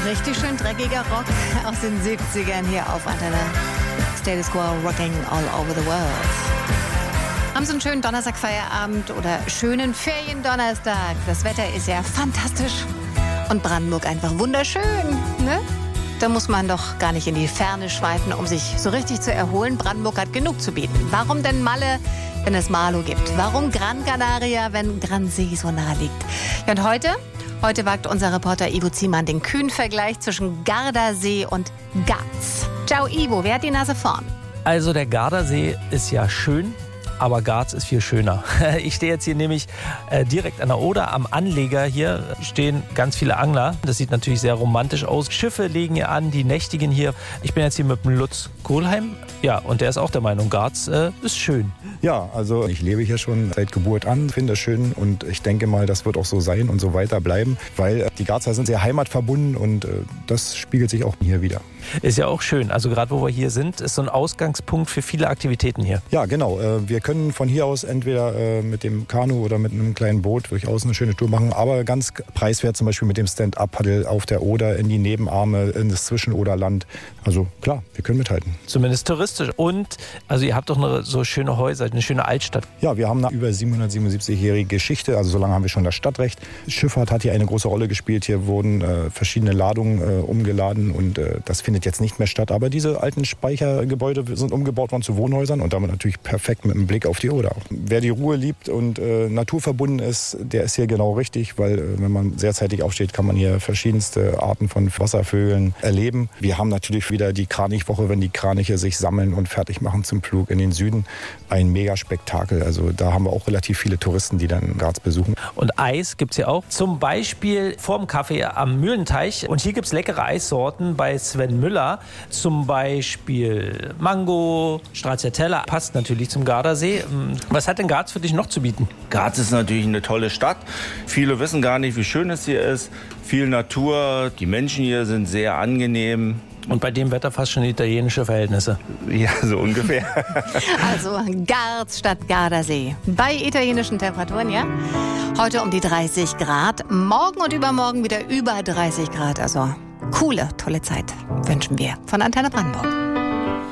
Richtig schön dreckiger Rock aus den 70ern hier auf Antenne. Status Quo, rocking all over the world. Haben Sie einen schönen Donnerstag-Feierabend oder schönen Feriendonnerstag? Das Wetter ist ja fantastisch und Brandenburg einfach wunderschön, ne? Da muss man doch gar nicht in die Ferne schweifen, um sich so richtig zu erholen. Brandenburg hat genug zu bieten. Warum denn Malle, wenn es Malo gibt? Warum Gran Canaria, wenn Gran See so nah liegt? Ja, und heute wagt unser Reporter Ivo Ziemann den kühnen Vergleich zwischen Gardasee und Garz. Ciao Ivo, wer hat die Nase vorn? Also der Gardasee ist ja schön, aber Garz ist viel schöner. Ich stehe jetzt hier nämlich direkt an der Oder am Anleger. Hier stehen ganz viele Angler. Das sieht natürlich sehr romantisch aus. Schiffe legen hier an, die nächtigen hier. Ich bin jetzt hier mit dem Lutz Kohlheim. Ja, und der ist auch der Meinung, Garz ist schön. Ja, also ich lebe hier schon seit Geburt an, finde es schön und ich denke mal, das wird auch so sein und so weiter bleiben, weil die Garzer sind sehr heimatverbunden und das spiegelt sich auch hier wieder. Ist ja auch schön. Also gerade wo wir hier sind, ist so ein Ausgangspunkt für viele Aktivitäten hier. Ja, genau. Wir können von hier aus entweder mit dem Kanu oder mit einem kleinen Boot durchaus eine schöne Tour machen, aber ganz preiswert zum Beispiel mit dem Stand-Up-Paddle auf der Oder in die Nebenarme, in das Zwischenoderland. Also klar, wir können mithalten. Zumindest touristisch. Und also ihr habt doch so schöne Häuser, eine schöne Altstadt. Ja, wir haben eine über 777-jährige Geschichte, also so lange haben wir schon das Stadtrecht. Schifffahrt hat hier eine große Rolle gespielt. Hier wurden verschiedene Ladungen umgeladen und das findet jetzt nicht mehr statt. Aber diese alten Speichergebäude sind umgebaut worden zu Wohnhäusern und damit natürlich perfekt mit einem Blick auf die Oder. Wer die Ruhe liebt und naturverbunden ist, der ist hier genau richtig, weil wenn man sehr zeitig aufsteht, kann man hier verschiedenste Arten von Wasservögeln erleben. Wir haben natürlich wieder die Kranichwoche, wenn die Kraniche sich sammeln und fertig machen zum Flug in den Süden. Ein Megaspektakel. Also da haben wir auch relativ viele Touristen, die dann Garz besuchen. Und Eis gibt es hier auch. Zum Beispiel vorm Café am Mühlenteich. Und hier gibt es leckere Eissorten bei Sven Müller. Zum Beispiel Mango, Stracciatella. Passt natürlich zum Gardasee. Was hat denn Garz für dich noch zu bieten? Garz ist natürlich eine tolle Stadt. Viele wissen gar nicht, wie schön es hier ist. Viel Natur. Die Menschen hier sind sehr angenehm. Und bei dem Wetter fast schon italienische Verhältnisse. Ja, so ungefähr. Also Garz statt Gardasee. Bei italienischen Temperaturen, ja? Heute um die 30 Grad. Morgen und übermorgen wieder über 30 Grad. Also coole, tolle Zeit wünschen wir von Antenne Brandenburg.